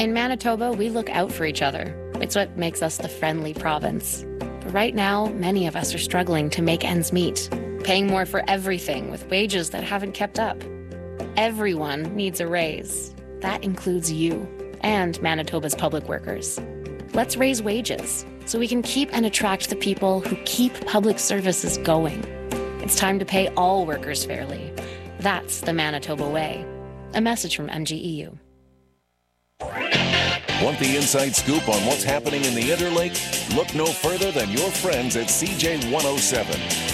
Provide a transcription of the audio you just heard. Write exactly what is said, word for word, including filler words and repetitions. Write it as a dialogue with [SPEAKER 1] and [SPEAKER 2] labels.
[SPEAKER 1] In Manitoba, we look out for each other. It's what makes us the friendly province. But right now, many of us are struggling to make ends meet, paying more for everything with wages that haven't kept up. Everyone needs a raise. That includes you and Manitoba's public workers. Let's raise wages so we can keep and attract the people who keep public services going. It's time to pay all workers fairly. That's the Manitoba way. A message from M G E U.
[SPEAKER 2] Want the inside scoop on what's happening in the Interlake? Look no further than your friends at C J one oh seven.